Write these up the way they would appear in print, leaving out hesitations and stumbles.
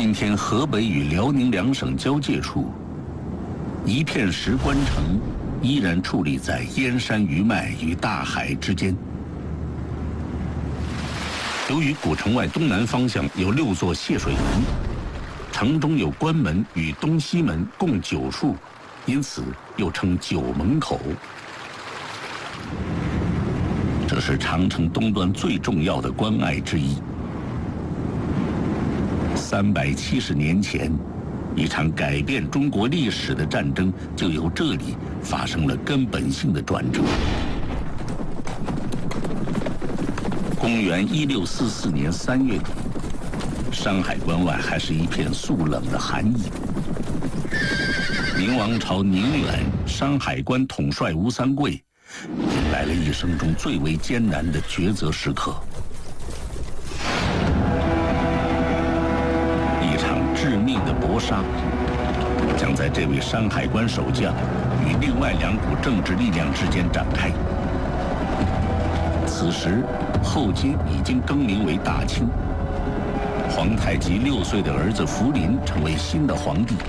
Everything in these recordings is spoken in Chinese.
今天河北与辽宁两省交界处，一片石关城依然矗立在燕山余脉与大海之间。由于古城外东南方向有6座泄水门，城中有关门与东西门共9处，因此又称9门口。这是长城东端最重要的关隘之一。370年前，一场改变中国历史的战争就由这里发生了根本性的转折。公元1644年3月底，山海关外还是一片肃冷的寒意。明王朝宁远山海关统帅吴三桂，迎来了一生中最为艰难的抉择时刻。致命的搏杀将在这位山海关守将与另外2股政治力量之间展开。此时，后金已经更名为大清，皇太极6岁的儿子福临成为新的皇帝，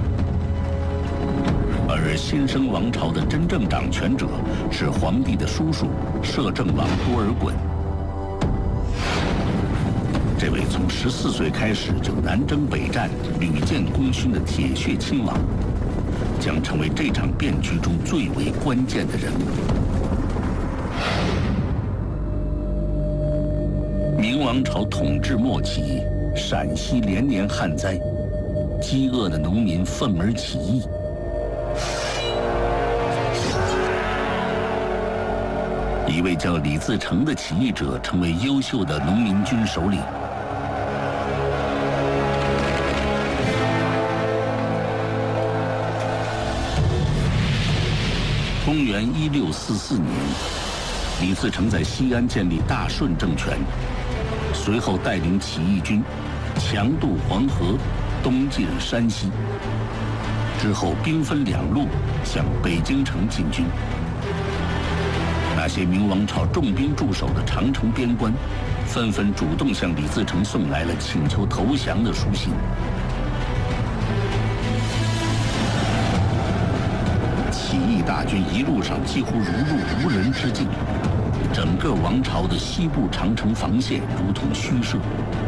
而新生王朝的真正掌权者是皇帝的叔叔摄政王多尔衮。这位从14岁开始就南征北战、屡建功勋的铁血亲王，将成为这场变局中最为关键的人物。明王朝统治末期，陕西连年旱灾，饥饿的农民愤而起义。一位叫李自成的起义者成为优秀的农民军首领。公元1644年，李自成在西安建立大顺政权，随后带领起义军强渡黄河，东进山西，之后兵分2路向北京城进军。那些明王朝重兵驻守的长城边关，纷纷主动向李自成送来了请求投降的书信。起义大军一路上几乎如入无人之境，整个王朝的西部长城防线如同虚设。